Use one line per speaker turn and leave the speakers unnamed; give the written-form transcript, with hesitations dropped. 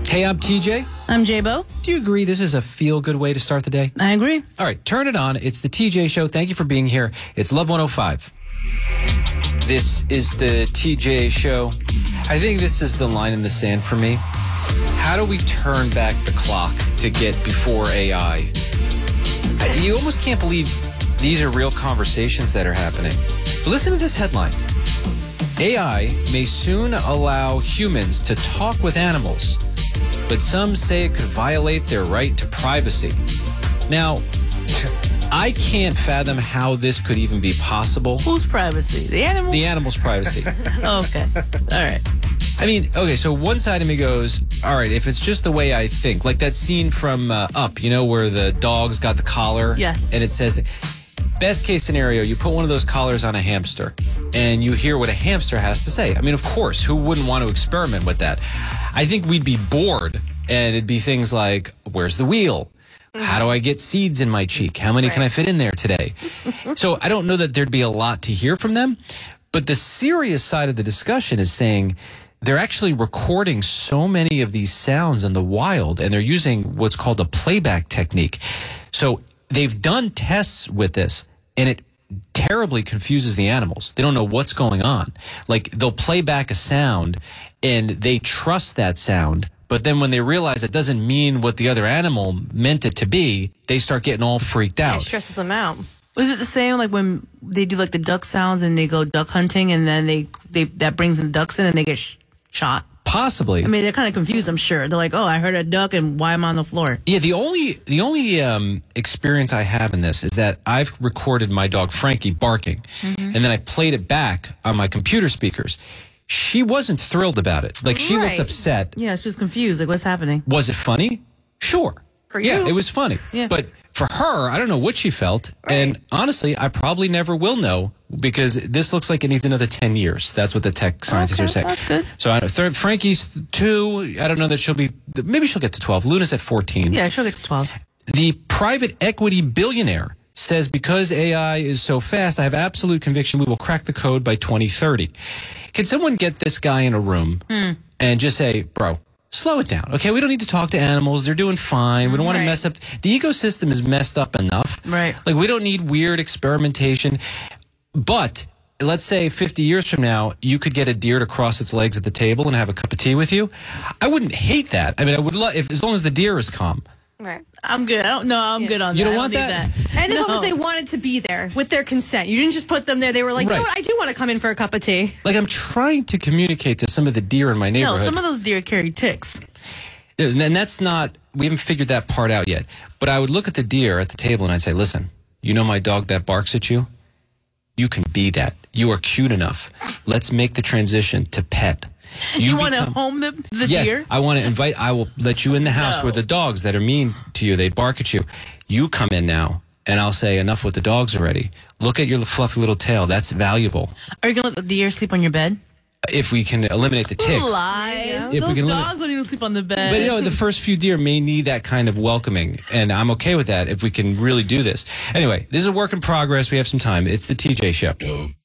Hey, I'm TJ.
I'm J-Bo.
Do you agree this is a feel-good way to start the day?
I agree.
All right, turn it on. It's the TJ Show. Thank you for being here. It's Love 105. This is the TJ Show. I think this is the line in the sand for me. How do we turn back the clock to get before AI? You almost can't believe these are real conversations that are happening. But listen to this headline. AI may soon allow humans to talk with animals, but some say it could violate their right to privacy. Now, I can't fathom how this could even be possible.
Whose privacy? The animal?
The animal's privacy.
Okay. All right.
I mean, okay, so one side of me goes, all right, if it's just the way I think, like that scene from Up, you know, where the dog's got the collar.
Yes.
And it says, best case scenario, you put one of those collars on a hamster and you hear what a hamster has to say. I mean, of course, who wouldn't want to experiment with that? I think we'd be bored and it'd be things like, where's the wheel? How do I get seeds in my cheek? How many can I fit in there today? So I don't know that there'd be a lot to hear from them. But the serious side of the discussion is saying they're actually recording so many of these sounds in the wild, and they're using what's called a playback technique. So they've done tests with this, and it terribly confuses the animals. They don't know what's going on. Like, they'll play back a sound, and they trust that sound. But then when they realize it doesn't mean what the other animal meant it to be, they start getting all freaked out.
It stresses them out.
Was it the same like when they do like the duck sounds and they go duck hunting and then they that brings the ducks in and they get shot?
Possibly.
I mean, they're kind of confused, I'm sure. They're like, oh, I heard a duck and why am I on the floor?
Yeah, the only experience I have in this is that I've recorded my dog Frankie barking, and then I played it back on my computer speakers. She wasn't thrilled about it. Like, she looked upset.
Yeah, she was confused. Like, what's happening?
Was it funny? Sure.
For you.
Yeah, it was funny.
Yeah.
But for her, I don't know what she felt.
Right.
And honestly, I probably never will know because this looks like it needs another 10 years. That's what the tech scientists are saying.
That's good.
So Frankie's 2. I don't know that she'll be, maybe she'll get to 12. Luna's at 14.
Yeah, she'll get to 12.
The private equity billionaire says because AI is so fast, I have absolute conviction we will crack the code by 2030. Can someone get this guy in a room and just say, bro, slow it down. Okay, we don't need to talk to animals. They're doing fine. We don't want to mess up. The ecosystem is messed up enough.
Right.
Like, we don't need weird experimentation. But let's say 50 years from now, you could get a deer to cross its legs at the table and have a cup of tea with you. I wouldn't hate that. I mean, I would love, as long as the deer is calm.
Right.
I'm good. I'm good on that.
You don't
I
want
need
that?
And as
No.
long as they wanted to be there with their consent. You didn't just put them there. They were like,
Right.
you know what? I do want to come in for a cup of tea.
Like, I'm trying to communicate to some of the deer in my
No,
neighborhood.
some of those deer carry ticks.
And that's not, we haven't figured that part out yet. But I would look at the deer at the table and I'd say, listen, you know my dog that barks at you? You can be that. You are cute enough. Let's make the transition to pet.
You want to
become-
home the
Yes,
deer?
I want to invite, I will let you in the house
No.
where the dogs that are mean to you, they bark at you. You come in now, and I'll say, enough with the dogs already. Look at your fluffy little tail. That's valuable.
Are you going to let the deer sleep on your bed?
If we can eliminate the ticks.
Lies.
If
Those
we can
dogs don't even sleep on the bed.
But, you know, the first few deer may need that kind of welcoming, and I'm okay with that if we can really do this. Anyway, this is a work in progress. We have some time. It's the TJ Show.